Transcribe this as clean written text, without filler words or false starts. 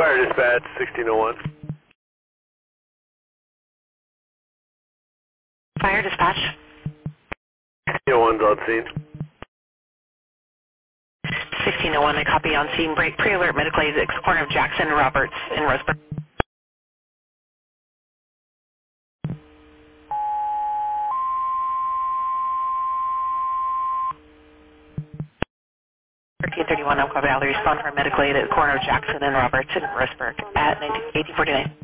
Fire dispatch, 1601. Fire dispatch. 1601's on scene. 1601, I copy on scene. Break pre-alert medical aid at corner of Jackson and Roberts in Roseburg. I'm copy. I'll respond for medical aid at the corner of Jackson and Roberts in Roseburg at 1849.